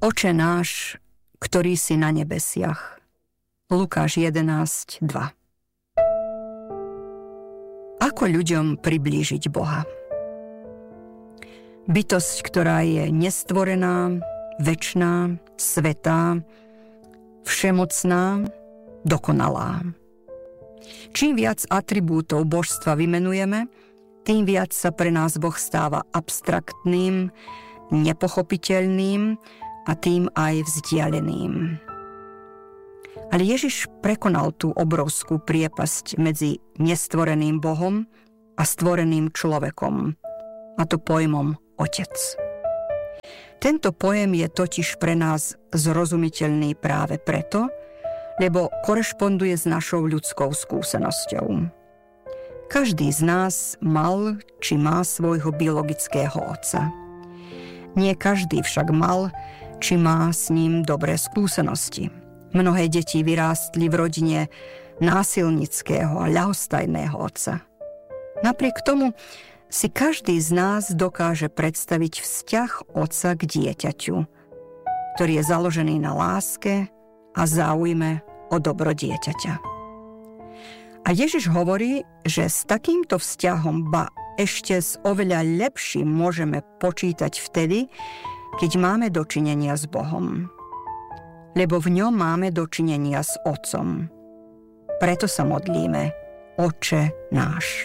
Oče náš, ktorý si na nebesiach. Lukáš 11:2. Ako ľuďom priblížiť Boha? Bytosť, ktorá je nestvorená, večná, svätá, všemocná, dokonalá. Čím viac atribútov božstva vymenujeme, tým viac sa pre nás Boh stáva abstraktným, nepochopiteľným a tým aj vzdialeným. Ale Ježiš prekonal tú obrovskú priepasť medzi nestvoreným Bohom a stvoreným človekom, a to pojmom Otec. Tento pojem je totiž pre nás zrozumiteľný práve preto, lebo korešponduje s našou ľudskou skúsenosťou. Každý z nás mal či má svojho biologického otca. Nie každý však mal či má s ním dobré skúsenosti. Mnohé deti vyrástli v rodine násilnického a ľahostajného otca. Napriek tomu si každý z nás dokáže predstaviť vzťah otca k dieťaťu, ktorý je založený na láske a záujme o dobro dieťaťa. A Ježiš hovorí, že s takýmto vzťahom, ba ešte s oveľa lepším môžeme počítať vtedy, keď máme dočinenia s Bohom. Lebo v ňom máme dočinenia s Otcom. Preto sa modlíme Otče náš.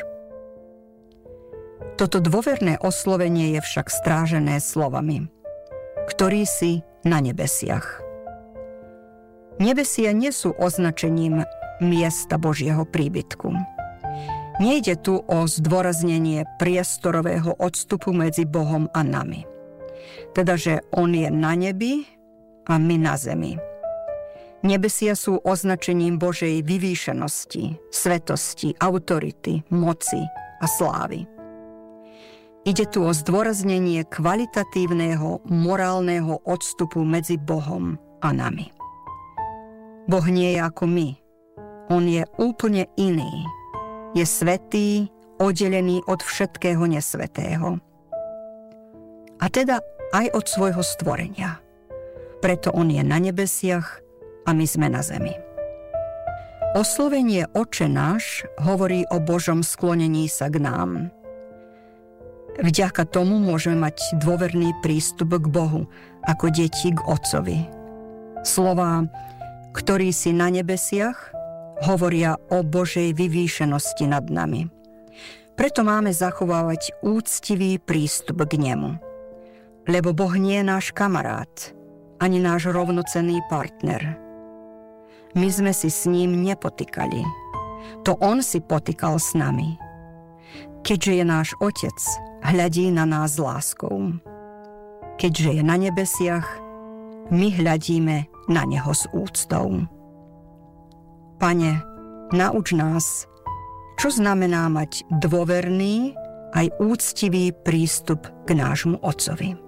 Toto dôverné oslovenie je však strážené slovami, ktorý si na nebesiach. Nebesia nie sú označením miesta Božieho príbytku. Nejde tu o zdôraznenie priestorového odstupu medzi Bohom a nami. Teda, že on je na nebi a my na zemi. Nebesia sú označením Božej vyvýšenosti, svetosti, autority, moci a slávy. Ide tu o zdôraznenie kvalitatívneho, morálneho odstupu medzi Bohom a nami. Boh nie je ako my. On je úplne iný. Je svätý, oddelený od všetkého nesvätého. A teda aj od svojho stvorenia. Preto on je na nebesiach a my sme na zemi. Oslovenie Otče náš hovorí o Božom sklonení sa k nám. Vďaka tomu môžeme mať dôverný prístup k Bohu ako deti k Otcovi. Slová, ktorý si na nebesiach, hovoria o Božej vyvýšenosti nad nami. Preto máme zachovávať úctivý prístup k nemu. Lebo Boh nie je náš kamarát, ani náš rovnocenný partner. My sme si s ním nepotýkali. To on si potýkal s nami. Keďže je náš Otec, hľadí na nás s láskou. Keďže je na nebesiach, my hľadíme na neho s úctou. Pane, nauč nás, čo znamená mať dôverný aj úctivý prístup k nášmu Otcovi.